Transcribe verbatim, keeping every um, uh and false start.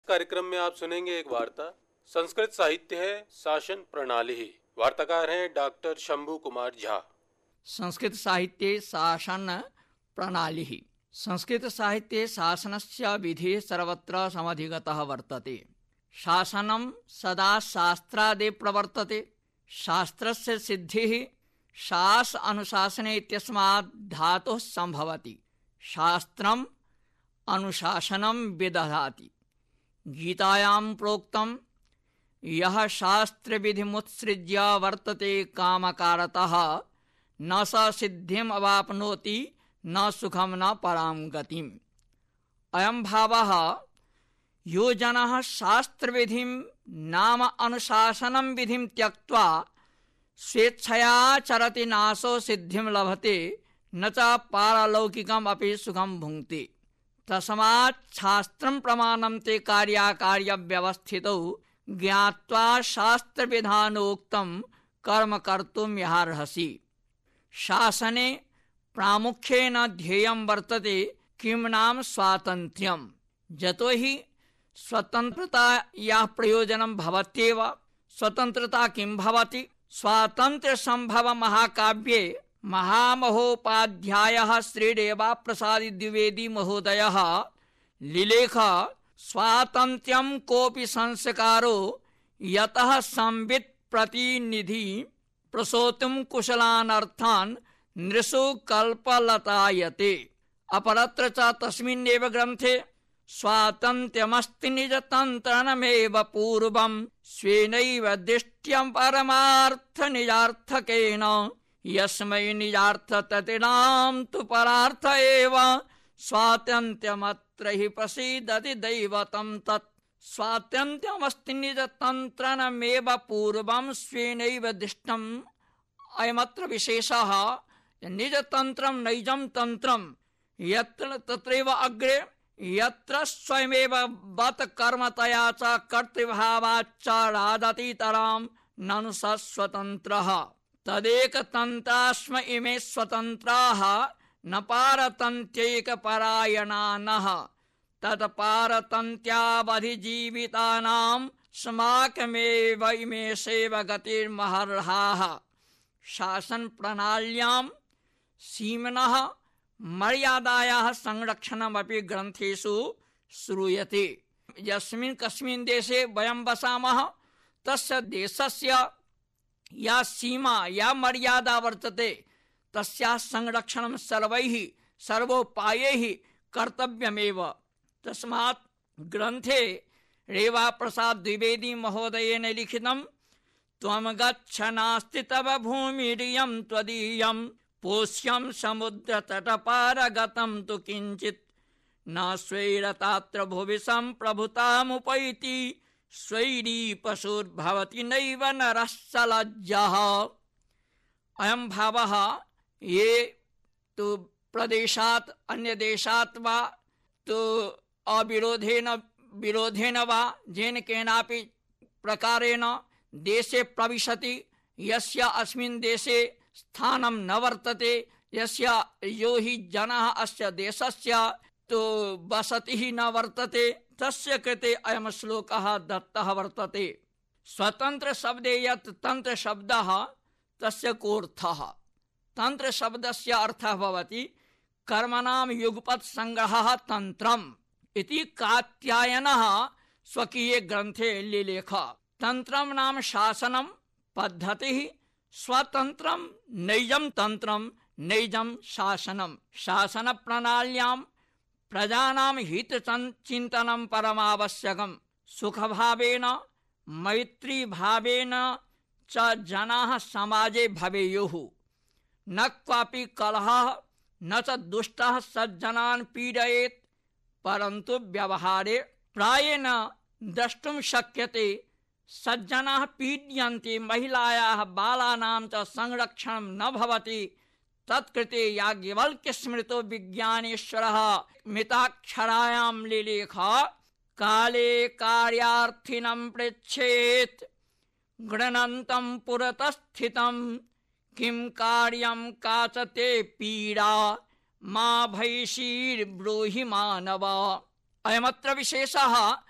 कार्यक्रम में आप सुनेंगे एक वार्ता। संस्कृत साहित्य है शासन प्रणाली। वार्ताकार हैं डॉक्टर शंभू कुमार झा। संस्कृत साहित्ये शासन प्रणाली। संस्कृत साहित्ये शासनस्य विधिः सर्वत्र समधिगतः वर्तते। शासनं सदा शास्त्रादेव प्रवर्तते। शास्त्रस्य सिद्धिः शास अनुशासने इत्यस्मात् धातुः संभवति। शास्त्रम् अनुशासनं विदधाति। गीतायां प्रोक्तं यः शास्त्रविधिमुत्सृज्य वर्तते कामकारतः न स सिद्धिम् अवाप्नोति न सुखं न परां गतिम्। अयं भावः यो जनः शास्त्रविधिं नाम अनुशासनं विधिं त्यक्त्वा स्वेच्छया चरति नासो सिद्धिं लभते न च पारलौकिकम् अपि सुखं भुङ्क्ते। तस्मात् शास्त्रं प्रमाणं ते कार्याकार्य व्यवस्थितौ ज्ञात्वा शास्त्रविधानोक्तं कर्म कर्तुं यहार्हसि। शासने प्रामुख्येन ध्येयं वर्तते किं नाम स्वातन्त्र्यं। यतो हि स्वतन्त्रतायाः प्रयोजनं भवत्येव। स्वतन्त्रता किं भवति? स्वातन्त्र्य संभव महाकाव्ये महामहोपाध्यायः श्रीदेवप्रसाद द्विवेदी महोदयः लिलेख स्वातन्त्र्यं कोऽपि संस्कारो यतः संवित् प्रतिनिधि प्रसोतुं कुशलानर्थान् नृषु कल्पलतायते। अपरत्र च तस्मिन्नेव ग्रन्थे स्वातन्त्र्यमस्ति निजतन्त्रनमेव पूर्वं स्वेनैव दृष्ट्यं परमार्थ निजार्थकेन यस्मै निजार्थ ततिनां तु परार्थ एव स्वातन्त्र्यमत्र हि प्रसीदति दैवतं तत्। स्वातन्त्र्यमस्ति निजतन्त्रनमेव पूर्वं स्वेनैव दृष्टम्। अयमत्र विशेषः निजतन्त्रं नैजं तन्त्रं यत्र तत्रैव अग्रे यत्र स्वयमेव बत कर्मतया च कर्तृभावाच्च राजतीतरां ननु स स्वतन्त्रः। तदेकतन्त्रास्म इमे स्वतन्त्राः न पारतन्त्र्यैकपरायणानः तत्पारतन्त्यावधिजीवितानां समाकमेव इमे सेव गतिर्महर्हाः। शासन प्रणाल्यां सीमनः मर्यादायाः संरक्षणमपि ग्रन्थेषु श्रूयते। यस्मिन् कस्मिन् देशे वयं वसामः तस्य देशस्य या सीमा या मर्यादा वर्तते तस्याः संरक्षणं सर्वैः सर्वोपायैः कर्तव्यमेव। तस्मात् ग्रन्थे रेवाप्रसाद द्विवेदी महोदयेन लिखितं त्वं गच्छ नास्ति तव भूमिरियं त्वदीयं पोष्यं समुद्रतटपारगतं तु किञ्चित् न स्वैरतात्र भुवि सम्प्रभुतामुपैति स्वैरी पशुर्भवति नैव नरः सलज्जः। अयं भावः ये तु प्रदेशात् अन्यदेशात् वा तु अविरोधेन विरोधेन वा येन केनापि प्रकारेण देशे प्रविशति यस्य अस्मिन् देशे स्थानं न वर्तते यस्य यो हि जनः अस्य देशस्य तो वसतिः न वर्तते तस्य कृते अयं श्लोकः दत्तः वर्तते। स्वतन्त्र शब्दे यत् तन्त्र शब्दः तस्य कोऽर्थः? तन्त्र शब्दस्य अर्थः भवति कर्मणां युगपत् संग्रहः तन्त्रम् इति कात्यायनः स्वकीये ग्रन्थे लिलेख। तन्त्रं नाम शासनं पद्धतिः। स्वतन्त्रं नैजं तन्त्रं नैजं शासनं। शासन प्रणाल्यां प्रजानां हितचिन्तनं परमावश्यकं। सुखभावेन मैत्रीभावेन च जनाः समाजे भवेयुः। न क्वापि कलहः न च दुष्टः सज्जनान् पीडयेत्। परन्तु व्यवहारे प्रायेण द्रष्टुं शक्यते सज्जनाः पीड्यन्ते महिलायाः बालानां च संरक्षणं न भवति। तत्कृते याज्ञवल्क्य स्मृतो विज्ञानेश्वरः मिताक्षरायां लिलेख काले कार्यार्थिनं पृच्छेत् गृह्णन्तं पुरतस्थितं किं कार्यं का च ते पीडा मा भैषीर्ब्रूहि मानव। अयमत्र विशेषः